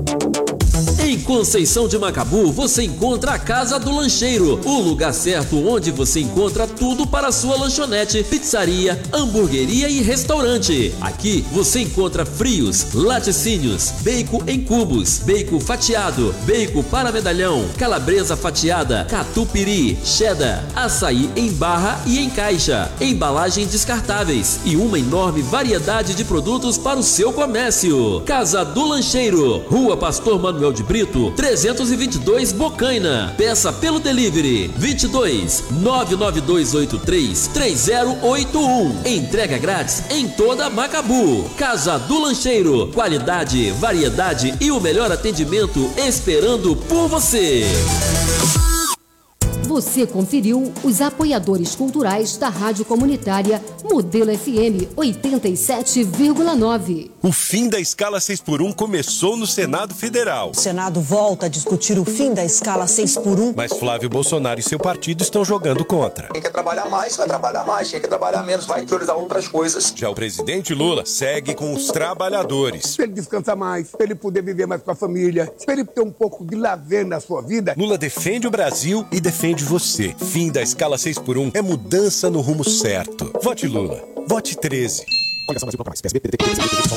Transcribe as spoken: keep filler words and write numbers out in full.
Em Conceição de Macabu, você encontra a Casa do Lancheiro, o lugar certo onde você encontra tudo para a sua lanchonete, pizzaria, hamburgueria e restaurante. Aqui você encontra frios, laticínios, bacon em cubos, bacon fatiado, bacon para medalhão, calabresa fatiada, catupiry, cheddar, açaí em barra e em caixa, embalagens descartáveis e uma enorme variedade de produtos para o seu comércio. Casa do Lancheiro, Rua Pastor Manuel de Brito, trezentos e vinte e dois Bocaina. Peça pelo delivery vinte e dois, nove nove dois oito três, três zero oito um. Entrega grátis em toda Macabu. Casa do Lancheiro, qualidade, variedade e o melhor atendimento esperando por você. Você conferiu os apoiadores culturais da Rádio Comunitária Modelo F M oitenta e sete vírgula nove. O fim da escala seis por um começou no Senado Federal. O Senado volta a discutir o fim da escala seis por um. Mas Flávio Bolsonaro e seu partido estão jogando contra. Quem quer trabalhar mais, vai trabalhar mais. Quem quer trabalhar menos, vai priorizar outras coisas. Já o presidente Lula segue com os trabalhadores. Para ele descansar mais, para ele poder viver mais com a família, para ele ter um pouco de lazer na sua vida. Lula defende o Brasil e defende você. Fim da escala seis por um é mudança no rumo certo. Vote Lula. Vote treze.